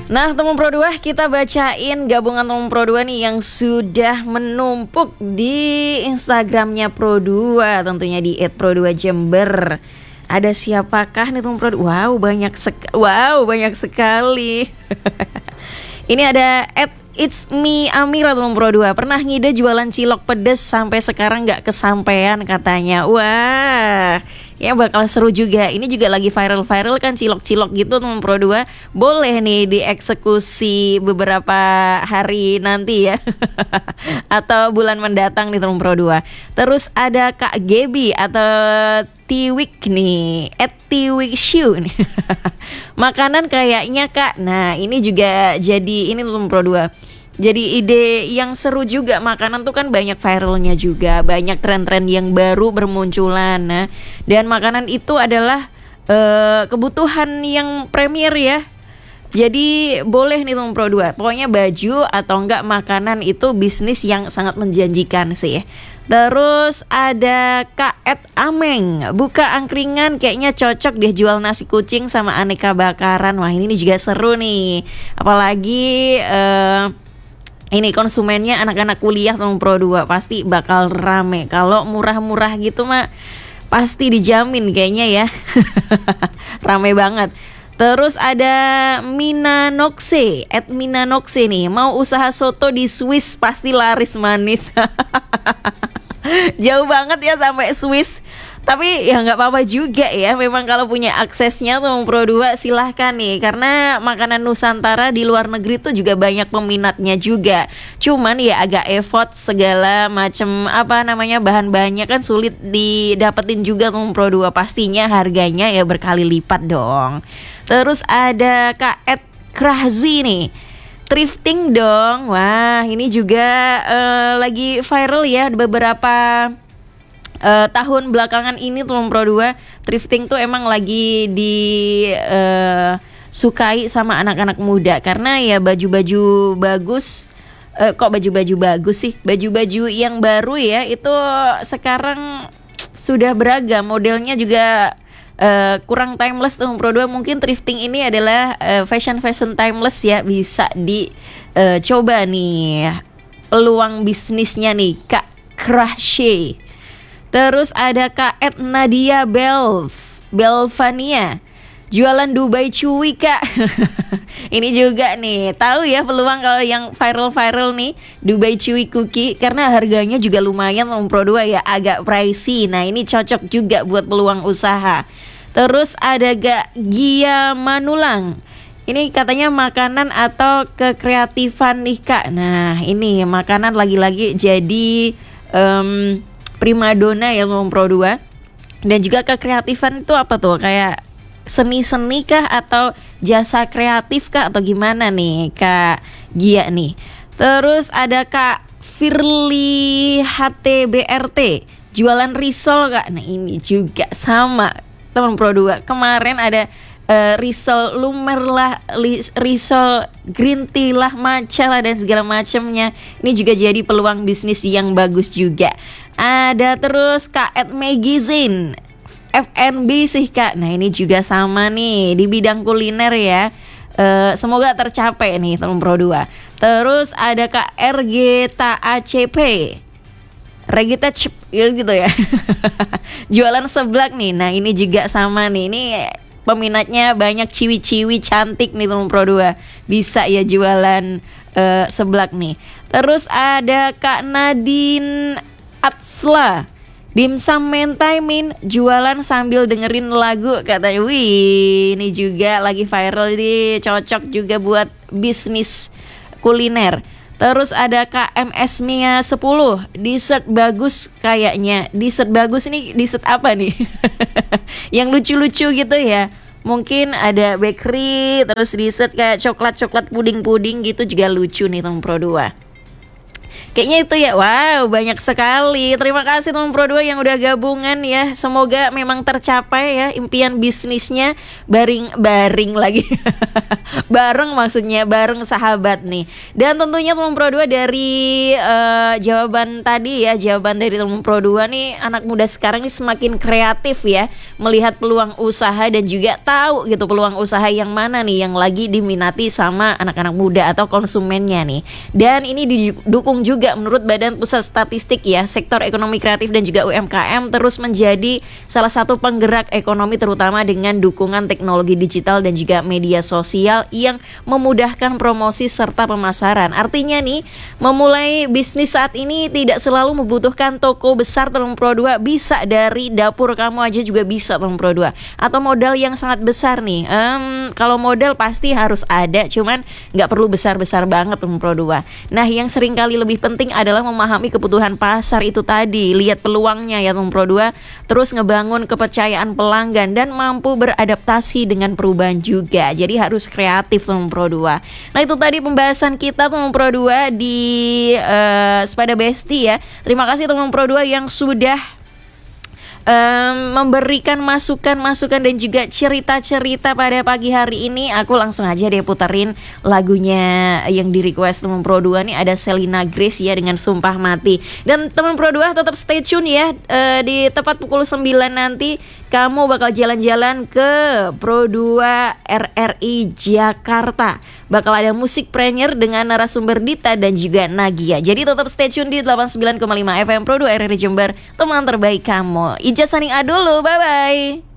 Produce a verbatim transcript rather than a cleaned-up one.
Nah, teman Pro dua, kita bacain gabungan teman Pro dua nih yang sudah menumpuk di Instagramnya Pro dua, tentunya di et pro dua jember. Ada siapakah nih teman Pro dua? Wow, banyak sekali. Wow, banyak sekali. Ini ada at It's Me Amira teman Pro dua. Pernah ngide jualan cilok pedes sampai sekarang gak kesampaian katanya. Wah, ya bakal seru juga. Ini juga lagi viral-viral kan cilok-cilok gitu teman Pro dua. Boleh nih dieksekusi beberapa hari nanti ya. Atau bulan mendatang nih teman Pro dua. Terus ada Kak Gebi atau Tiwik nih, at Tiwik Shoe nih. Makanan kayaknya Kak. Nah, ini juga jadi ini teman Pro dua. Jadi ide yang seru juga, makanan tuh kan banyak viralnya juga, banyak tren-tren yang baru bermunculan. Nah, dan makanan itu adalah uh, kebutuhan yang premier ya. Jadi boleh nih teman Pro dua. Pokoknya baju atau enggak makanan itu bisnis yang sangat menjanjikan sih. Terus ada Kak Ed Ameng, buka angkringan kayaknya cocok deh jual nasi kucing sama aneka bakaran. Wah, ini nih juga seru nih. Apalagi uh, ini konsumennya anak-anak kuliah teman Pro dua, pasti bakal rame. Kalau murah-murah gitu mah pasti dijamin kayaknya ya. Rame banget. Terus ada Mina Noxe, at Mina Noxe nih, mau usaha soto di Swiss pasti laris manis. Jauh banget ya sampai Swiss. Tapi ya nggak apa-apa juga ya. Memang kalau punya aksesnya teman Pro dua silahkan nih. Karena makanan Nusantara di luar negeri tuh juga banyak peminatnya juga. Cuman ya agak effort segala macam apa namanya bahan-bahannya kan sulit didapetin juga teman Pro dua. Pastinya harganya ya berkali lipat dong. Terus ada Kak Ed Krahzi nih, thrifting dong. Wah, ini juga uh, lagi viral ya beberapa Uh, tahun belakangan ini teman Pro dua. Thrifting tuh emang lagi disukai uh, sama anak-anak muda. Karena ya baju-baju bagus, uh, kok baju-baju bagus sih, baju-baju yang baru ya itu sekarang sudah beragam. Modelnya juga uh, kurang timeless teman Pro dua. Mungkin thrifting ini adalah uh, fashion-fashion timeless ya. Bisa dicoba uh, nih peluang bisnisnya nih Kak Krahshe. Terus ada Kak Ed Nadia Belv, Belvania, jualan Dubai Cuy Kak. Ini juga nih, tahu ya peluang kalau yang viral-viral nih Dubai Cuy cookie, karena harganya juga lumayan teman Pro dua ya, agak pricey. Nah, ini cocok juga buat peluang usaha. Terus ada Gak Gia Manulang. Ini katanya makanan atau kekreatifan nih Kak. Nah, ini makanan lagi-lagi jadi um, primadona ya teman Pro dua. Dan juga kekreatifan itu apa tuh? Kayak seni-seni kah atau jasa kreatif kah atau gimana nih Kak Gia nih. Terus ada Kak Firly H T B R T, jualan risol Kak. Nah, ini juga sama teman Pro dua. Kemarin ada uh, risol lumer lah, risol green tea lah, matcha lah dan segala macamnya. Ini juga jadi peluang bisnis yang bagus juga. Ada terus Kak Ed Magazine, F and B sih Kak. Nah, ini juga sama nih di bidang kuliner ya. Uh, semoga tercapai nih teman Pro dua. Terus ada Kak R G T A C P, Regita Cep gitu ya. Jualan seblak nih. Nah, ini juga sama nih. Ini peminatnya banyak, ciwi-ciwi cantik nih teman Pro dua. Bisa ya jualan uh, seblak nih. Terus ada Kak Nadine Atsla, dimsum mentai min, jualan sambil dengerin lagu katanya. Wih, ini juga lagi viral nih, cocok juga buat bisnis kuliner. Terus ada Kak M S Mia sepuluh, dessert bagus kayaknya. Dessert bagus ini dessert apa nih? Yang lucu-lucu gitu ya. Mungkin ada bakery, terus dessert kayak coklat-coklat puding-puding gitu juga lucu nih teman Pro dua. Kayaknya itu ya. Wow, banyak sekali. Terima kasih teman Pro dua yang udah gabungan ya. Semoga memang tercapai ya impian bisnisnya. Baring-baring lagi. Bareng maksudnya, bareng sahabat nih. Dan tentunya teman Pro dua dari uh, jawaban tadi ya, jawaban dari teman Pro dua nih, anak muda sekarang ini semakin kreatif ya, melihat peluang usaha dan juga tahu gitu peluang usaha yang mana nih yang lagi diminati sama anak-anak muda atau konsumennya nih. Dan ini didukung juga menurut Badan Pusat Statistik ya, sektor ekonomi kreatif dan juga U M K M terus menjadi salah satu penggerak ekonomi terutama dengan dukungan teknologi digital dan juga media sosial yang memudahkan promosi serta pemasaran. Artinya nih, memulai bisnis saat ini tidak selalu membutuhkan toko besar teman Pro dua, bisa dari dapur kamu aja juga bisa teman Pro dua. Atau modal yang sangat besar nih. Um, kalau modal pasti harus ada, cuman nggak perlu besar-besar banget teman Pro dua. Nah, yang sering kali lebih penting adalah memahami kebutuhan pasar itu tadi, lihat peluangnya ya teman Pro dua, terus ngebangun kepercayaan pelanggan dan mampu beradaptasi dengan perubahan juga. Jadi harus kreatif teman Pro dua. Nah, itu tadi pembahasan kita teman Pro dua di uh, Sepada Besti ya. Terima kasih teman Pro dua yang sudah Um, memberikan masukan-masukan dan juga cerita-cerita pada pagi hari ini. Aku langsung aja deh puterin lagunya yang di request teman Pro dua nih, ada Selena Grace ya dengan Sumpah Mati. Dan teman Pro dua tetap stay tune ya, uh, di tepat pukul sembilan nanti kamu bakal jalan-jalan ke Pro dua R R I Jakarta. Bakal ada musik premier dengan narasumber Dita dan juga Nagia. Jadi tetap stay tune di delapan puluh sembilan koma lima F M Pro dua R R I Jember, teman terbaik kamu. Ijazah Saning A dulu, bye-bye.